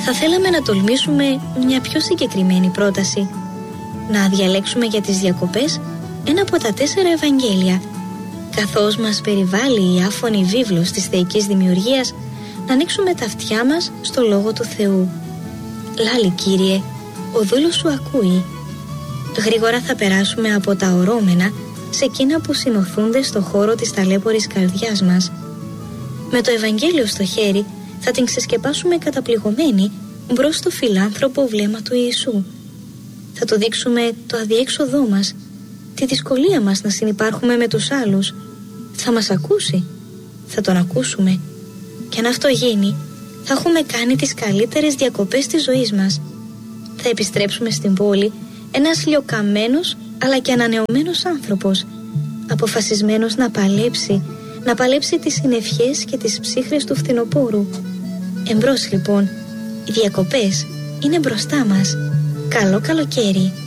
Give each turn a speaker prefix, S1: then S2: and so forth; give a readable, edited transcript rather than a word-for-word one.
S1: θα θέλαμε να τολμήσουμε μια πιο συγκεκριμένη πρόταση. Να διαλέξουμε για τις διακοπές ένα από τα 4 Ευαγγέλια, καθώς μας περιβάλλει η άφωνη βίβλος της θεϊκής δημιουργίας, να ανοίξουμε τα αυτιά μας στο Λόγο του Θεού. Λάλη, Κύριε, ο δούλος σου ακούει. Γρήγορα θα περάσουμε από τα ορώμενα σε εκείνα που συνοθούνται στο χώρο της ταλέπορης καρδιάς μας. Με το Ευαγγέλιο στο χέρι θα την ξεσκεπάσουμε καταπληγωμένη μπρος στο φιλάνθρωπο βλέμμα του Ιησού. Θα του δείξουμε το αδιέξοδό μας, τη δυσκολία μας να συνυπάρχουμε με τους άλλους. Θα μας ακούσει, θα τον ακούσουμε. Και αν αυτό γίνει, θα έχουμε κάνει τις καλύτερες διακοπές της ζωής μας. Θα επιστρέψουμε στην πόλη ένας λιοκαμένος αλλά και ανανεωμένος άνθρωπος, αποφασισμένος να παλέψει τις συνευχές και τις ψύχρες του φθινοπόρου. Εμπρός λοιπόν, οι διακοπές είναι μπροστά μας. Καλό καλοκαίρι!